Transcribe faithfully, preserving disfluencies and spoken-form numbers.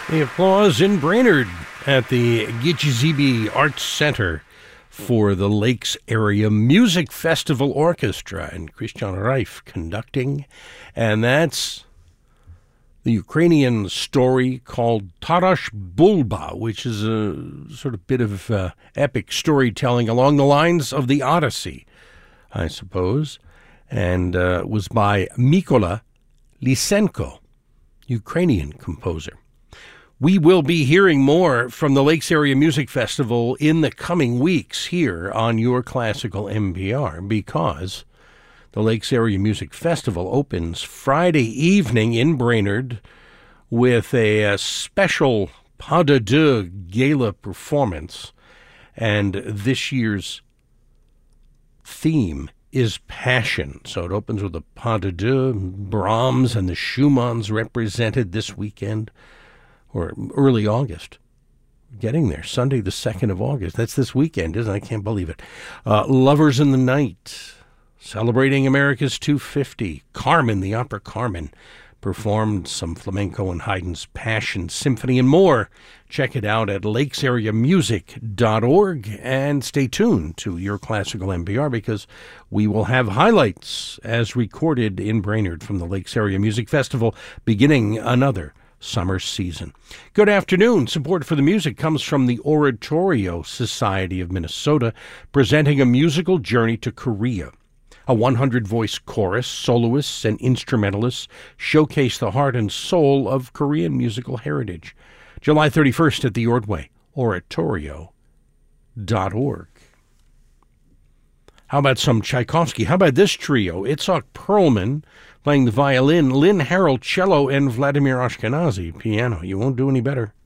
The applause in Brainerd at the Gitchizibi Arts Center for the Lakes Area Music Festival Orchestra and Christian Reif conducting. And that's the Ukrainian story called Tarash Bulba, which is a sort of bit of uh, epic storytelling along the lines of the Odyssey, I suppose, and uh, was by Mykola Lysenko, Ukrainian composer. We will be hearing more from the Lakes Area Music Festival in the coming weeks here on Your Classical N P R, because the Lakes Area Music Festival opens Friday evening in Brainerd with a, a special Pas de Deux gala performance. And this year's theme is passion. So it opens with a Pas de Deux, Brahms and the Schumanns represented this weekend, or early August. Getting there, Sunday the second of August. That's this weekend, isn't it? I can't believe it. Uh, Lovers in the Night, celebrating America's two fifty. Carmen, the opera Carmen, performed some flamenco and Haydn's Passion Symphony and more. Check it out at lakes area music dot org and stay tuned to Your Classical N P R, because we will have highlights as recorded in Brainerd from the Lakes Area Music Festival beginning another summer season. Good afternoon. Support for the music comes from the Oratorio Society of Minnesota, presenting a musical journey to Korea. A hundred voice chorus, soloists, and instrumentalists showcase the heart and soul of Korean musical heritage. July thirty-first at the Ordway, oratorio dot org. How about some Tchaikovsky? How about this trio? Itzhak Perlman playing the violin, Lynn Harrell cello, and Vladimir Ashkenazy piano. You won't do any better.